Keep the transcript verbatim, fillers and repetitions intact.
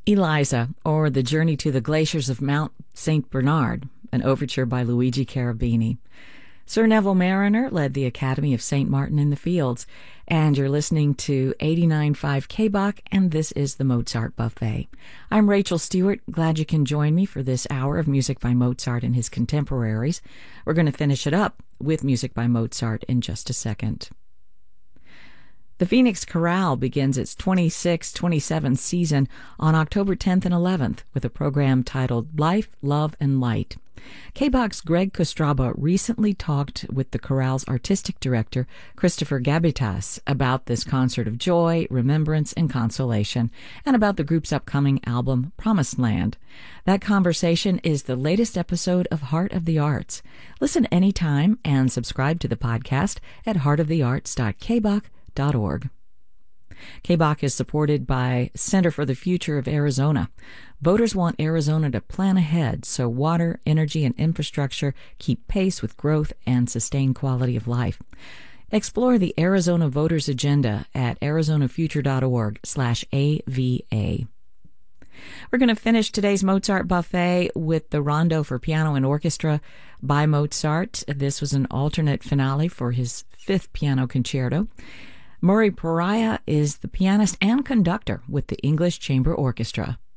Eliza, or The Journey to the Glaciers of Mount Saint Bernard, an overture by Luigi Cherubini. Sir Neville Mariner led the Academy of Saint Martin in the Fields, and you're listening to eighty-nine point five K B O C, and this is the Mozart Buffet. I'm Rachel Stewart. Glad you can join me for this hour of music by Mozart and his contemporaries. We're going to finish it up with music by Mozart in just a second. The Phoenix Chorale begins its twenty-sixth twenty-seventh season on October tenth and eleventh with a program titled Life, Love, and Light. K B O C's Greg Kostraba recently talked with the chorale's artistic director, Christopher Gabitas, about this concert of joy, remembrance, and consolation, and about the group's upcoming album, Promised Land. That conversation is the latest episode of Heart of the Arts. Listen anytime and subscribe to the podcast at heart of the arts dot k b o c dot org. K B O C is supported by Center for the Future of Arizona. Voters want Arizona to plan ahead so water, energy, and infrastructure keep pace with growth and sustain quality of life. Explore the Arizona Voters Agenda at arizona future dot org slash A V A. We're going to finish today's Mozart Buffet with the Rondo for Piano and Orchestra by Mozart. This was an alternate finale for his fifth piano concerto. Murray Pariah is the pianist and conductor with the English Chamber Orchestra.